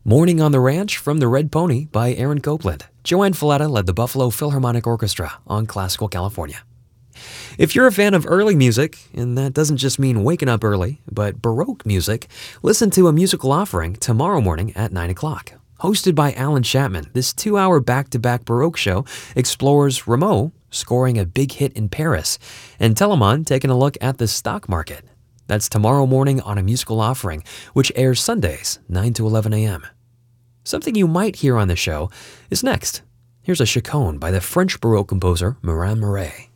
Morning on the Ranch from the Red Pony by Aaron Copland. Joanne Falletta led the Buffalo Philharmonic Orchestra on Classical California. If you're a fan of early music, and that doesn't just mean waking up early, but Baroque music, listen to a musical offering tomorrow morning at 9 o'clock. Hosted by Alan Chapman, this 2-hour back-to-back Baroque show explores Rameau scoring a big hit in Paris, and Telemann taking a look at the stock market. That's tomorrow morning on a musical offering, which airs Sundays, 9 to 11 a.m. Something you might hear on the show is next. Here's a chaconne by the French Baroque composer Morin Mouret.